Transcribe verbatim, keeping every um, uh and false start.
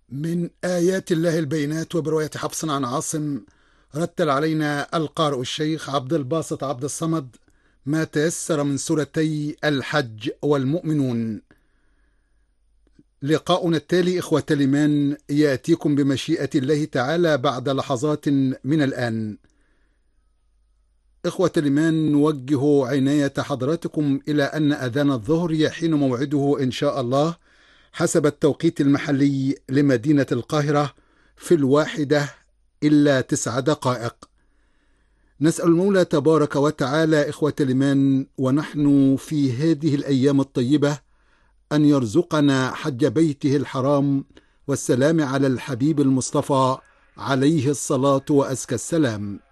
من آيات الله البينات وبرواية حفص عن عاصم. رتل علينا القارئ الشيخ عبد الباسط عبد الصمد ما تيسر من سورتي الحج والمؤمنون. لقاؤنا التالي إخوة الإيمان يأتيكم بمشيئة الله تعالى بعد لحظات من الآن. إخوة الإيمان، نوجه عناية حضراتكم إلى أن أذان الظهر يحين موعده إن شاء الله حسب التوقيت المحلي لمدينة القاهرة في الواحدة إلا تسع دقائق. نسأل المولى تبارك وتعالى إخوة الإيمان ونحن في هذه الأيام الطيبة أن يرزقنا حج بيته الحرام والسلام على الحبيب المصطفى عليه الصلاة وأزكى السلام.